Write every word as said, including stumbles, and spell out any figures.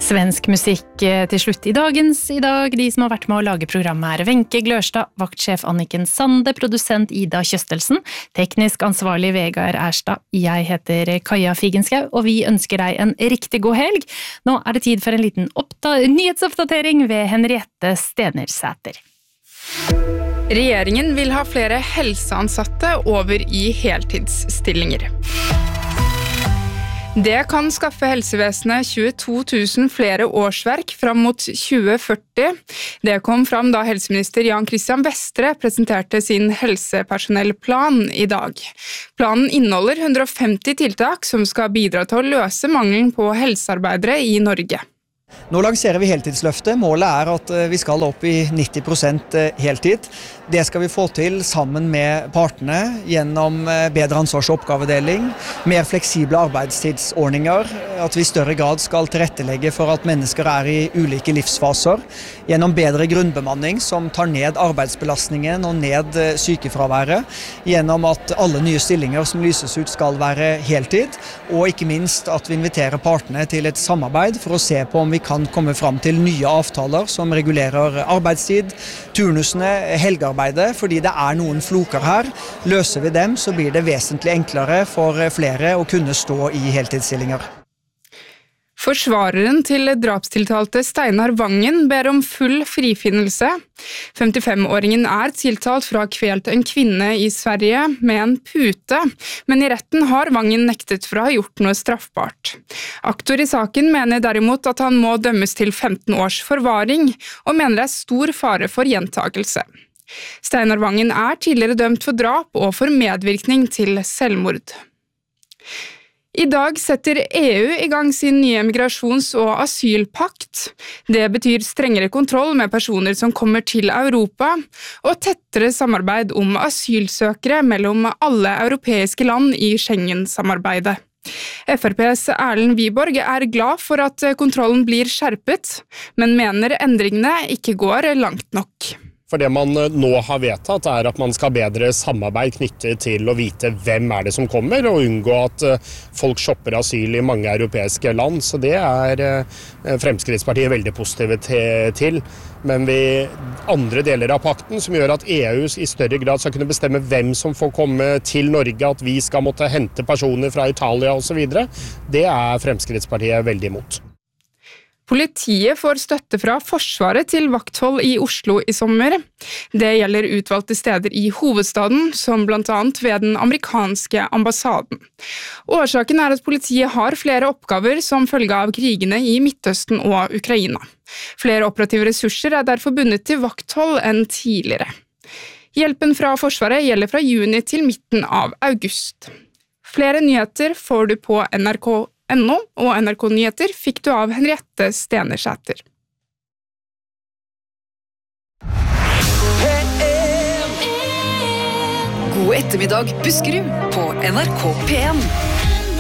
Svensk musikk til slutt i dagens i dag. De som har vært med å lage programmet er Wenche Glørstad, vaktsjef Anniken Sande, produsent Ida Kjøstelsen, teknisk ansvarlig Vegard Erstad. Jeg heter Kaja Figenschou, og vi ønsker deg en riktig god helg. Nå er det tid for en liten nyhetsoppdatering ved Henriette Stenersæter. Regjeringen vil ha flere helseansatte over i heltidsstillinger. Det kan skaffe helsevesenet tjueto tusen flere årsverk fram mot tjue førti. Det kom fram da helseminister Jan Christian Vestre presenterte sin helsepersonellplan i dag. Planen inneholder hundre og femti tiltak som skal bidra til å løse mangelen på helsearbeidere i Norge. Nå lanserer vi heltidsløftet. Målet er at vi skal opp i nitti prosent heltid. Det skal vi få til sammen med partene gjennom bedre ansvars- og oppgavedeling, mer fleksible arbeidstidsordninger, at vi i større grad skal tilrettelegge for at mennesker er i ulike livsfaser, gjennom bedre grunnbemanning som tar ned arbeidsbelastningen og ned sykefraværet, gjennom at alle nye stillinger som lyses ut skal være heltid, og ikke minst at vi inviterer partene til et samarbeid for å se på om vi kan komme fram til nye avtaler som regulerer arbeidstid, turnusene, helgearbeidet, fordi det er noen floker her. Løser vi dem, så blir det vesentlig enklere for flere å kunne stå i heltidsstillinger. Forsvareren til drapstiltalte Steinar Vangen ber om full frifinnelse. femtifem-åringen er tiltalt for å ha kvelt en kvinne i Sverige med en pute, men i retten har Vangen nektet for å ha gjort noe straffbart. Aktor i saken mener derimot at han må dømmes til femten års forvaring, og mener det er stor fare for gjentagelse. Steinar Vangen er tidligere dømt for drap og for medvirkning til selvmord. I dag setter E U i gang sin nye migrasjons- og asylpakt. Det betyr strengere kontroll med personer som kommer til Europa, og tettere samarbeid om asylsøkere mellom alle europeiske land i Schengen-samarbeidet. F R P's Erlend Wiborg er glad for at kontrollen blir skjerpet, men mener endringene ikke går langt nok. For det man nå har vedtatt er at man skal bedre samarbeid knyttet til å vite hvem er det som kommer, og unngå at folk shopper asyl i mange europeiske land. Så det er Fremskrittspartiet veldig positive til. Men vi andre deler av pakten som gjør at E U i større grad skal kunne bestemme hvem som får komme til Norge, at vi skal måtte hente personer fra Italia og så videre, det er Fremskrittspartiet veldig imot. Politiet får støtte fra Forsvaret til vakthold i Oslo i sommer. Det gjelder utvalgte steder i hovedstaden, som blant annet ved den amerikanske ambassaden. Årsaken er at politiet har flere oppgaver som følge av krigene i Midtøsten og Ukraina. Flere operative ressurser er derfor bundet til vakthold enn tidligere. Hjelpen fra Forsvaret gjelder fra juni til midten av august. Flere nyheter får du på N R K punktum no, og N R K Nyheter fikk du av Henriette Stenersæter. God ettermiddag, Buskerud på N R K P en.